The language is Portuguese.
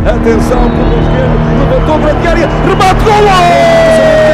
Atenção, pelo esquerdo, levantou para a área, remate, golo!